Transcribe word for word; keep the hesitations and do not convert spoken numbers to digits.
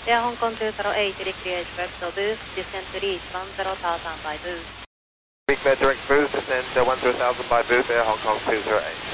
Air Hong Kong two zero eight, recreate vertical boost, descend to reach one zero thousand by boost. Recreate direct boost, descend to one zero thousand by boost, Air Hong Kong two zero eight.